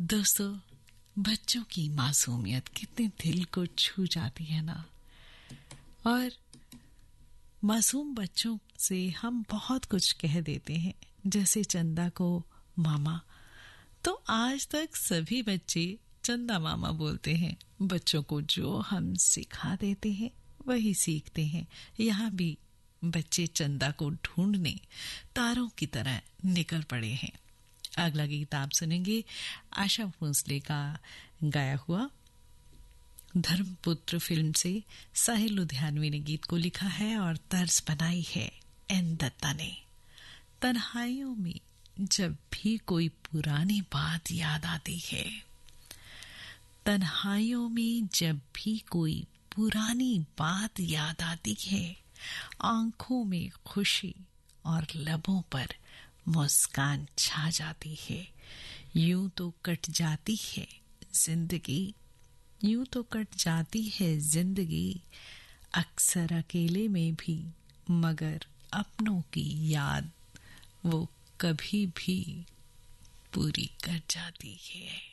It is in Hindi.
दोस्तों, बच्चों की मासूमियत कितने दिल को छू जाती है ना। और मासूम बच्चों से हम बहुत कुछ कह देते हैं, जैसे चंदा को मामा। तो आज तक सभी बच्चे चंदा मामा बोलते हैं। बच्चों को जो हम सिखा देते हैं वही सीखते हैं। यहाँ भी बच्चे चंदा को ढूंढने तारों की तरह निकल पड़े हैं। अगला गीत आप सुनेंगे आशा भोसले का गाया हुआ। धर्मपुत्र फिल्म से साहिल लुधियानवी ने गीत को लिखा है और तर्ज बनाई है एन दत्ता ने। तन्हाइयों में जब भी कोई पुरानी बात याद आती है, तन्हाइयों में जब भी कोई पुरानी बात याद आती है, आंखों में खुशी और लबों पर मुस्कान छा जाती है। यूं तो कट जाती है जिंदगी, यूं तो कट जाती है जिंदगी, अक्सर अकेले में भी, मगर अपनों की याद वो कभी भी पूरी कर जाती है।